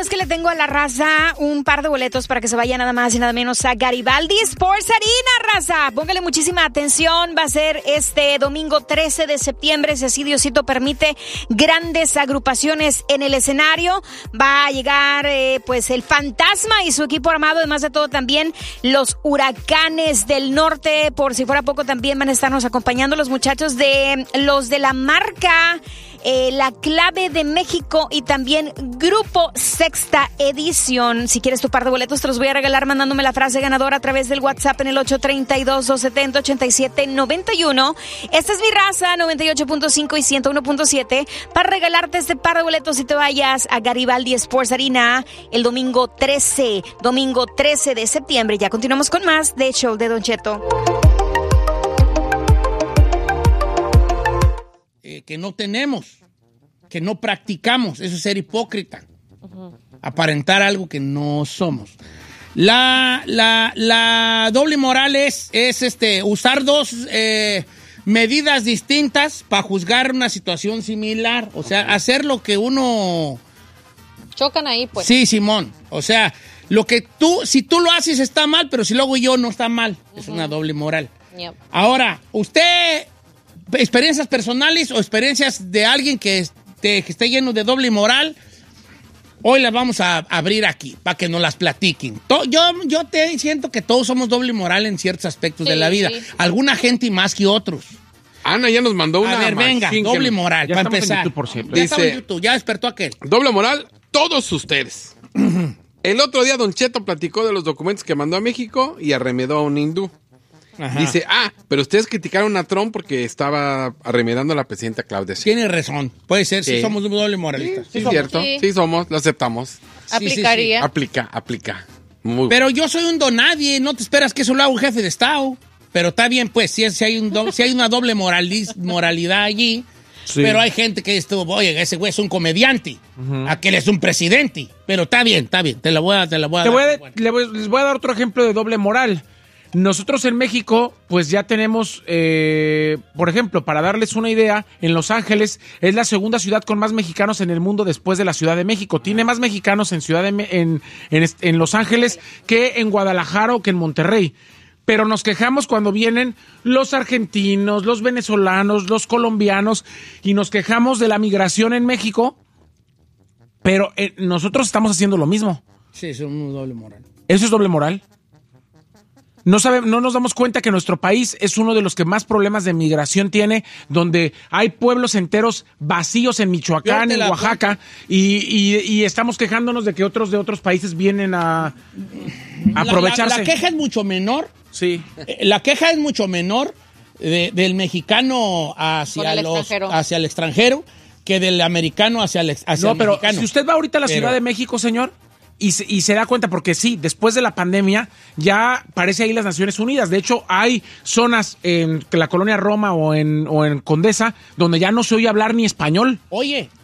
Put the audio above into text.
es que le tengo a la raza un par de boletos para que se vaya nada más y nada menos a Garibaldi Sports Arena, raza. Póngale muchísima atención. Va a ser este domingo 13 de septiembre, si así Diosito permite, grandes agrupaciones en el escenario. Va a llegar pues el Fantasma y su equipo armado, además de todo también los Huracanes del Norte. Por si fuera poco, también van a estarnos acompañando los muchachos de los de la marca La Clave de México y también Grupo Sexta Edición. Si quieres tu par de boletos, te los voy a regalar mandándome la frase ganadora a través del WhatsApp en el 832-270-8791. Esta es mi raza, 98.5 y 101.7, para regalarte este par de boletos si te vayas a Garibaldi Sports Arena el domingo 13 de septiembre. Ya continuamos con más de Show de Don Cheto. Que no tenemos, que no practicamos, eso es ser hipócrita, aparentar algo que no somos. La doble moral es usar dos medidas distintas para juzgar una situación similar, o sea, hacer lo que uno... Chocan ahí, pues. Sí, Simón, o sea, si tú lo haces está mal, pero si lo hago yo no está mal, es una doble moral. Yep. Ahora, usted... experiencias personales o experiencias de alguien que esté lleno de doble moral, hoy las vamos a abrir aquí para que nos las platiquen. Yo te siento que todos somos doble moral en ciertos aspectos de la vida. Sí. Alguna gente más que otros. Ana ya nos mandó una. A ver, venga, doble moral, para empezar. En YouTube, por cierto. Ya estamos en YouTube, ya despertó aquel. Doble moral, todos ustedes. El otro día Don Cheto platicó de los documentos que mandó a México y arremedó a un hindú. Ajá. Dice, pero ustedes criticaron a Trump porque estaba arremedando a la presidenta Claudia. Tiene razón, puede ser, sí somos doble moralistas. Sí, cierto, sí somos, lo aceptamos. Aplicaría. Sí. Aplica. Pero yo soy un donadie, no te esperas que eso lo haga un jefe de Estado. Pero está bien, pues, si hay una doble moralidad allí, sí. Pero hay gente que dice, oye, ese güey es un comediante, aquel es un presidente. Pero está bien, te la voy a dar. Les voy a dar otro ejemplo de doble moral. Nosotros en México, pues ya tenemos, por ejemplo, para darles una idea, en Los Ángeles es la segunda ciudad con más mexicanos en el mundo después de la Ciudad de México. Tiene más mexicanos en Los Ángeles que en Guadalajara o que en Monterrey. Pero nos quejamos cuando vienen los argentinos, los venezolanos, los colombianos, y nos quejamos de la migración en México, pero nosotros estamos haciendo lo mismo. Sí, eso es un doble moral. ¿Eso es doble moral? No nos damos cuenta que nuestro país es uno de los que más problemas de migración tiene, donde hay pueblos enteros vacíos en Michoacán, en Oaxaca, y estamos quejándonos de que otros de otros países vienen a aprovecharse. La queja es mucho menor. Sí. La queja es mucho menor del mexicano hacia el extranjero que del americano hacia el mexicano. No, pero si usted va ahorita a la Ciudad de México, señor, y se da cuenta, porque sí, después de la pandemia ya parece ahí las Naciones Unidas. De hecho, hay zonas en la colonia Roma o en Condesa donde ya no se oye hablar ni español. Oye,